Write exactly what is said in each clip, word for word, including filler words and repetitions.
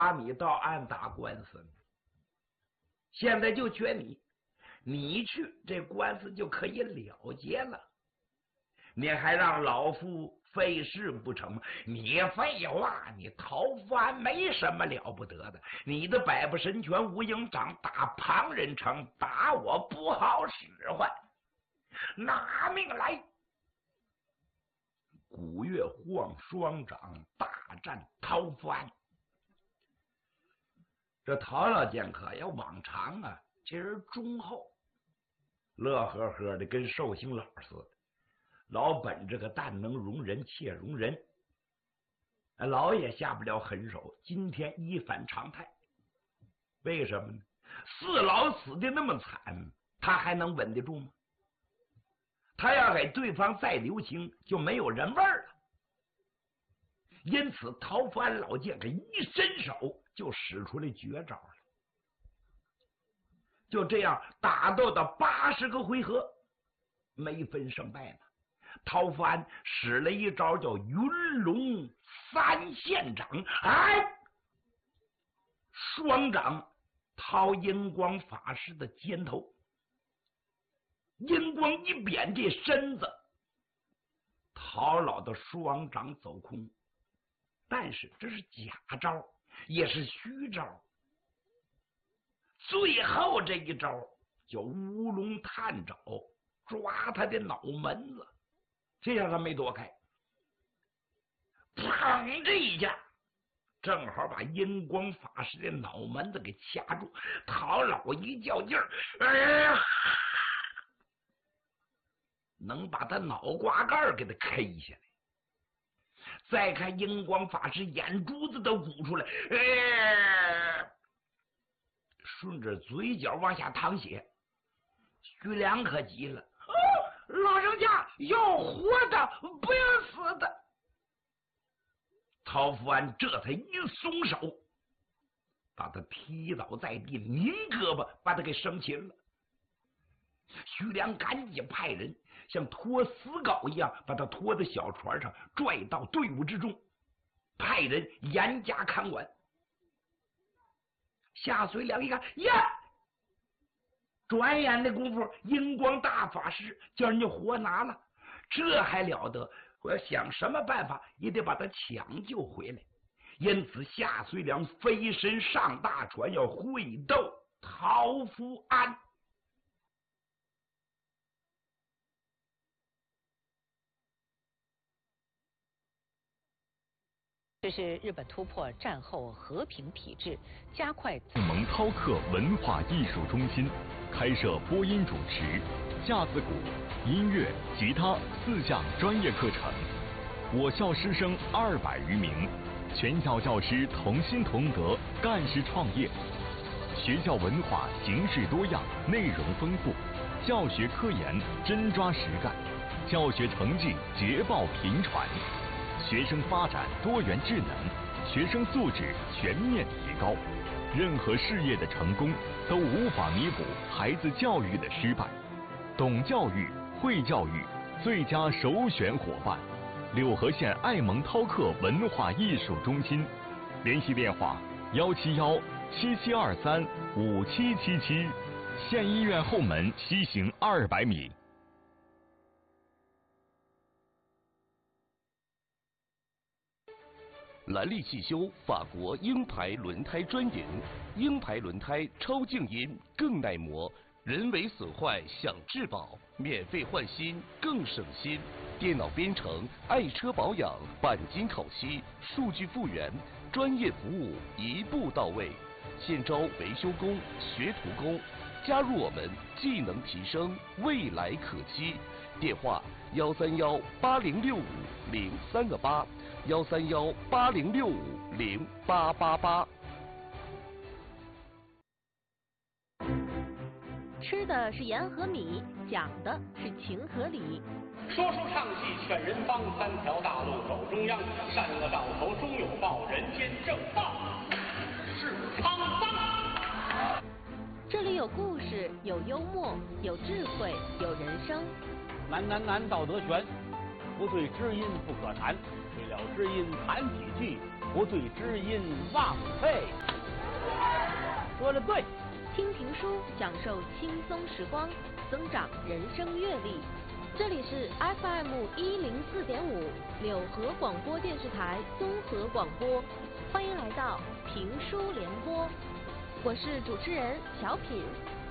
把你到案打官司呢？现在就缺你，你去这官司就可以了结了。你还让老夫费事不成吗？你废话，你陶藩没什么了不得的，你的百步神拳无影掌打旁人成，打我不好使唤，拿命来！古月晃双掌大战陶藩。这陶老剑客要往常啊，今儿忠厚，乐呵呵的，跟寿星老似的。老本这个但能容人，且容人，老也下不了狠手。今天一反常态，为什么呢？四老死的那么惨，他还能稳得住吗？他要给对方再留情，就没有人味儿了。因此，陶藩老剑客一伸手就使出了绝招了。就这样打斗到八十个回合，没分胜败呢。陶藩使了一招叫云龙三线掌，哎，双掌掏阴光法师的肩头，阴光一扁这身子，陶老的双掌走空。但是这是假招，也是虚招。最后这一招叫乌龙探爪，抓他的脑门子，这样他没躲开。砰！这一下正好把阴光法师的脑门子给掐住。陶老一较劲儿，呃，能把他脑瓜盖给他 K 下来。再看阴光法师眼珠子都鼓出来，呃，顺着嘴角往下淌血。徐良可急了，哦，老人家要活的，不要死的。陶藩这才一松手，把他踢倒在地，拧胳膊把他给生擒了。徐良赶紧派人像拖死狗一样把他拖在小船上，拽到队伍之中，派人严加看管。夏遂良一看呀，转眼的功夫，阴光大法师叫人家活拿了，这还了得！我要想什么办法也得把他抢救回来。因此，夏遂良飞身上大船，要会斗陶福安。 这是日本突破战后和平体制，加快爱蒙涛克文化艺术中心开设播音主持、架子鼓、音乐、吉他四项专业课程。我校师生二百余名，全校教师同心同德，干事创业。学校文化形式多样，内容丰富，教学科研真抓实干，教学成绩捷报频传。学生发展多元智能，学生素质全面提高。任何事业的成功都无法弥补孩子教育的失败。懂教育、会教育，最佳首选伙伴。柳河县爱蒙涛克文化艺术中心，联系电话：幺七幺七七二三五七七七，县医院后门西行二百米。 兰利汽修法国鹰牌轮胎专营，鹰牌轮胎超静音，更耐磨，人为损坏享质保，免费换新更省心。电脑编程，爱车保养，钣金烤漆，数据复原，专业服务一步到位。现招维修工、学徒工，加入我们，技能提升，未来可期。电话：幺三幺八零六五零三个八。幺三幺八零六五零八八八。 吃的是盐和米，讲的是情和理。 说书唱戏劝人方，三条大路走中央，善恶到头终有报，人间正道是沧桑。 这里有故事，有幽默，有智慧，有人生。 难难难，道德全，不对知音不可谈。对了知音谈几句， 不对知音枉费。说的对。 听评书，享受轻松时光，增长人生阅历。这里是 F M 一零四点五柳河广播电视台综合广播，欢迎来到评书联播，我是主持人小品。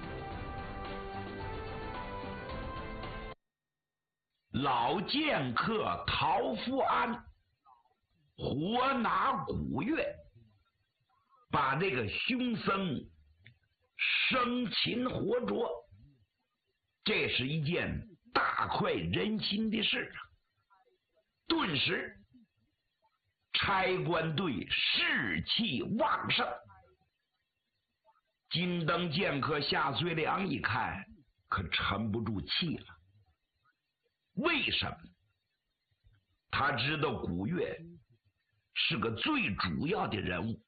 老剑客陶福安活拿古月，把这个凶僧生擒活捉，这是一件大快人心的事啊！顿时差官队士气旺盛。金灯剑客夏遂良一看，可沉不住气了。为什么？他知道古月是个最主要的人物，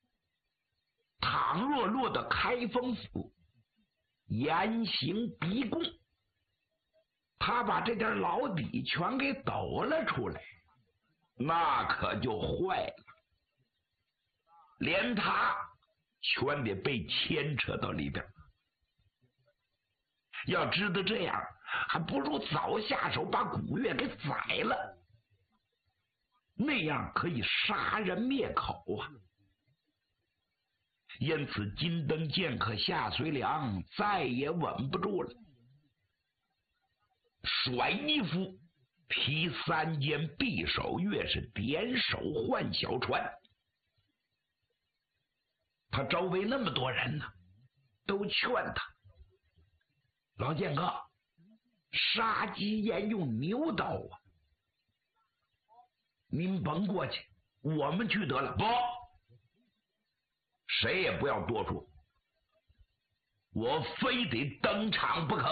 倘若落到开封府，严刑逼供，他把这点老底全给抖了出来，那可就坏了，连他全得被牵扯到里边。要知道这样，还不如早下手把古月给宰了，那样可以杀人灭口啊。因此金灯剑客夏遂良再也稳不住了，甩衣服提三间匕首月，是点手换小船。他周围那么多人呢，都劝他，老剑客，杀鸡焉用牛刀啊，您甭过去，我们去得了。不，谁也不要多说，我非得登场不可。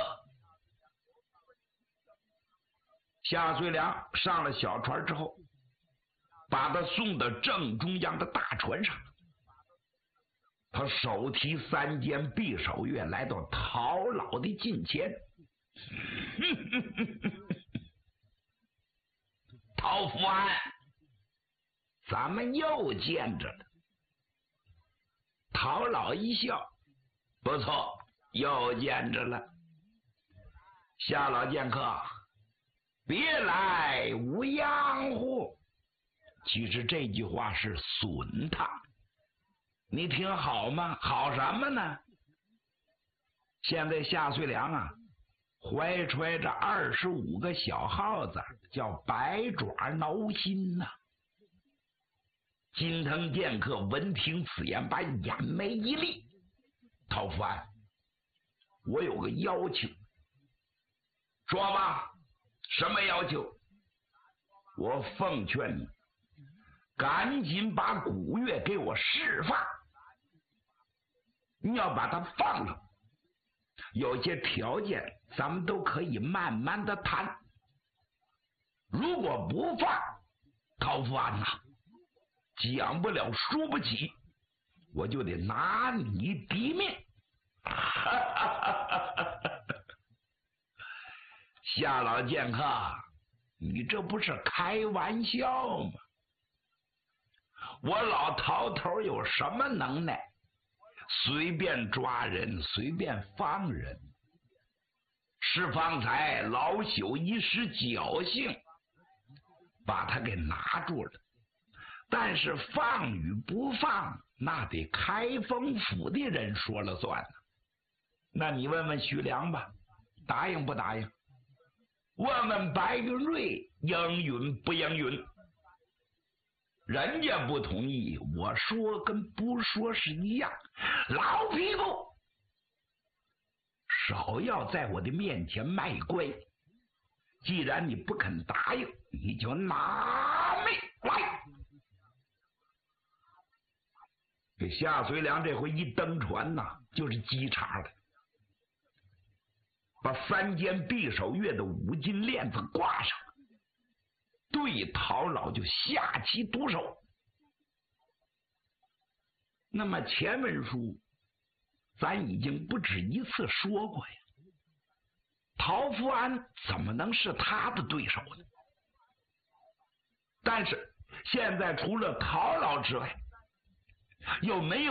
夏遂良上了小船之后，把他送到正中央的大船上，他手提三间匕首月，来到陶老的近前。陶福安，咱们又见着了。陶老一笑，不错，又见着了。夏老剑客，别来无恙乎？其实这句话是损他，你听好吗？好什么呢？现在夏遂良啊，怀揣着二十五个小耗子，叫百爪挠心呐、啊。金藤剑客闻听此言，把眼眉一立：“陶福安，我有个要求。”说吧，什么要求？我奉劝你，赶紧把古月给我释放。你要把他放了，有些条件咱们都可以慢慢的谈。如果不放，陶福安呐、啊，讲不了输不起，我就得拿你抵命。夏老剑客，你这不是开玩笑吗？我老陶头有什么能耐？随便抓人，随便放人。是方才老朽一时侥幸把他给拿住了，但是放与不放，那得开封府的人说了算了。那你问问徐良吧，答应不答应？问问白云瑞应允不应允？人家不同意，我说跟不说是一样。老匹夫，少要在我的面前卖乖。既然你不肯答应，你就拿命来。这夏遂良这回一登船呐，就是机场了，把三间匕首月的五金链子挂上，对陶老就下其毒手。那么前文书咱已经不止一次说过呀，陶福安怎么能是他的对手呢？但是现在除了陶老之外，又没有